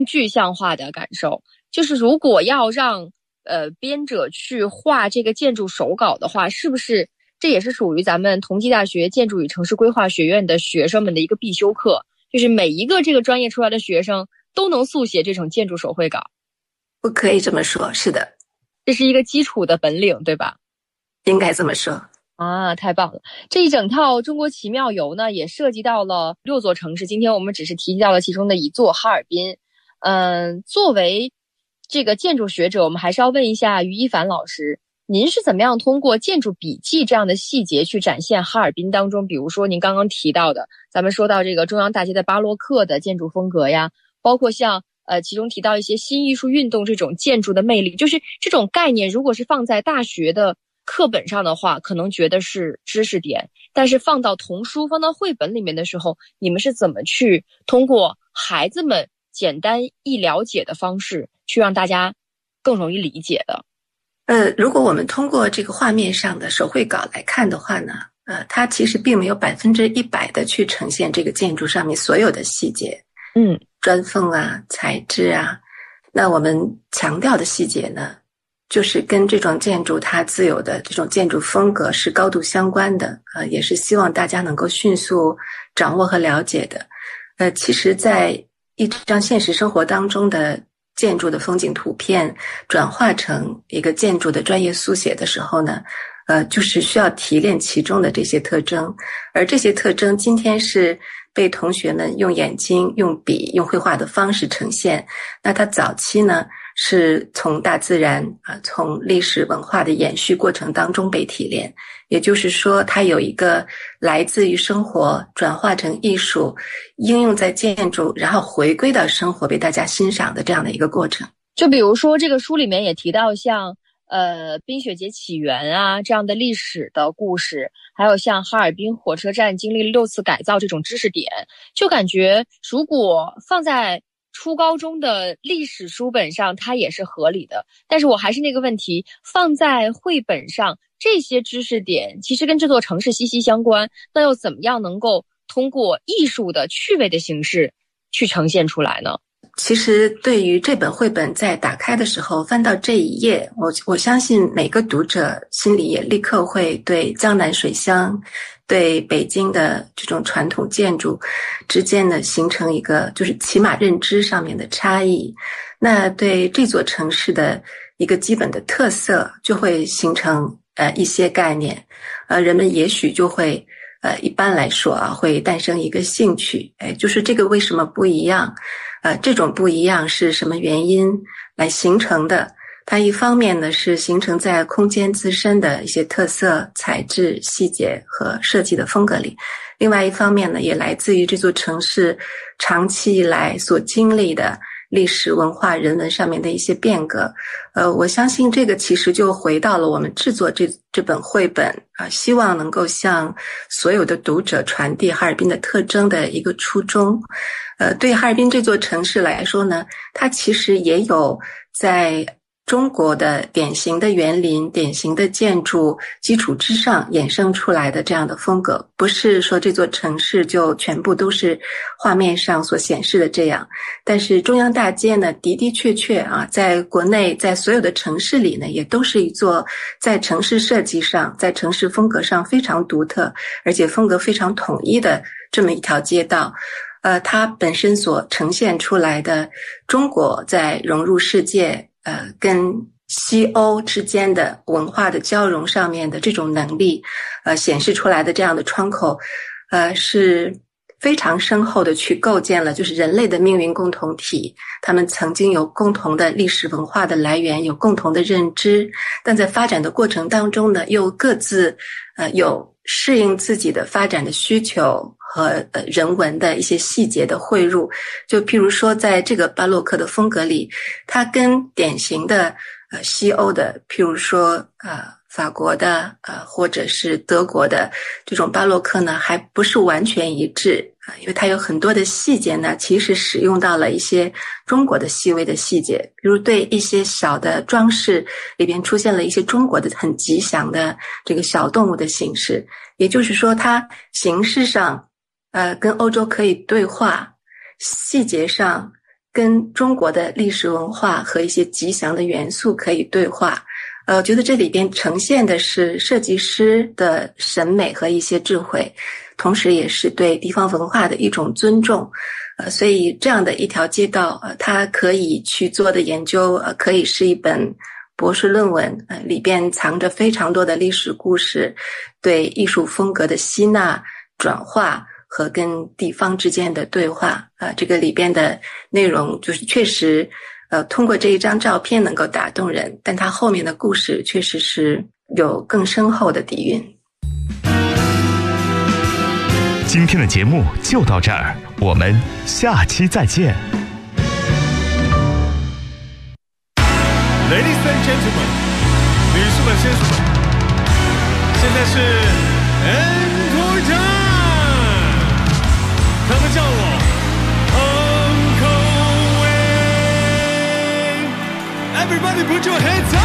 具象化的感受。就是如果要让编者去画这个建筑手稿的话，是不是这也是属于咱们同济大学建筑与城市规划学院的学生们的一个必修课，就是每一个这个专业出来的学生都能速写这种建筑手绘稿？ 不可以这么说，是的， 这是一个基础的本领，对吧？ 应该这么说。 啊，太棒了！这一整套中国奇妙游呢，也涉及到了6座城市。今天我们只是提及到了其中的一座哈尔滨。作为这个建筑学者，我们还是要问一下于一凡老师，您是怎么样通过建筑笔记这样的细节去展现哈尔滨当中，比如说您刚刚提到的，咱们说到这个中央大街的巴洛克的建筑风格呀，包括像其中提到一些新艺术运动这种建筑的魅力，就是这种概念，如果是放在大学的课本上的话，可能觉得是知识点，但是放到童书、放到绘本里面的时候，你们是怎么去通过孩子们简单易了解的方式，去让大家更容易理解的？ 如果我们通过这个画面上的手绘稿来看的话呢，它其实并没有100%的去呈现这个建筑上面所有的细节，砖缝啊、材质啊，那我们强调的细节呢，就是跟这种建筑它自有的这种建筑风格是高度相关的，也是希望大家能够迅速掌握和了解的。其实在一张现实生活当中的建筑的风景图片转化成一个建筑的专业速写的时候呢，就是需要提炼其中的这些特征，而这些特征今天是被同学们用眼睛、用笔、用绘画的方式呈现。那它早期呢，是从大自然从历史文化的延续过程当中被提炼，也就是说它有一个来自于生活转化成艺术，应用在建筑，然后回归到生活被大家欣赏的这样的一个过程。 就比如说这个书里面也提到像冰雪节起源啊这样的历史的故事，还有像哈尔滨火车站经历了6次改造这种知识点，就感觉如果放在初高中的历史书本上它也是合理的，但是我还是那个问题，放在绘本上这些知识点其实跟这座城市息息相关，那又怎么样能够通过艺术的趣味的形式去呈现出来呢？ 其实对于这本绘本在打开的时候翻到这一页，我相信每个读者心里也立刻会对江南水乡，对北京的这种传统建筑之间的形成一个就是起码认知上面的差异，那对这座城市的一个基本的特色就会形成一些概念，人们也许就会一般来说会诞生一个兴趣，就是这个为什么不一样？这种不一样是什么原因来形成的？它一方面呢是形成在空间自身的一些特色、材质、细节和设计的风格里，另外一方面呢也来自于这座城市长期以来所经历的历史文化人文上面的一些变革。我相信这个其实就回到了我们制作这本绘本希望能够向所有的读者传递哈尔滨的特征的一个初衷。对哈尔滨这座城市来说呢，它其实也有在中国的典型的园林、典型的建筑基础之上衍生出来的这样的风格，不是说这座城市就全部都是画面上所显示的这样。但是中央大街呢，的的确确在国内在所有的城市里呢，也都是一座在城市设计上、在城市风格上非常独特，而且风格非常统一的这么一条街道。它本身所呈现出来的中国在融入世界跟西欧之间的文化的交融上面的这种能力显示出来的这样的窗口是非常深厚的去构建了就是人类的命运共同体，他们曾经有共同的历史文化的来源，有共同的认知，但在发展的过程当中呢，又各自有适应自己的发展的需求和人文的一些细节的汇入。就譬如说在这个巴洛克的风格里，它跟典型的西欧的譬如说法国的或者是德国的这种巴洛克呢还不是完全一致因为它有很多的细节呢其实使用到了一些中国的细微的细节，比如对一些小的装饰里边出现了一些中国的很吉祥的这个小动物的形式，也就是说它形式上跟欧洲可以对话，细节上跟中国的历史文化和一些吉祥的元素可以对话。我觉得这里边呈现的是设计师的审美和一些智慧，同时也是对地方文化的一种尊重。所以这样的一条街道，它可以去做的研究，可以是一本博士论文，里边藏着非常多的历史故事，对艺术风格的吸纳、转化和跟地方之间的对话。这个里边的内容就是确实通过这一张照片能够打动人，但它后面的故事确实是有更深厚的底蕴。 今天的节目就到这儿，我们下期再见。 Ladies and gentlemen， 女士们、先生们，现在是 Encore time， 他们叫我 Uncle Wayne。Everybody put your hands up。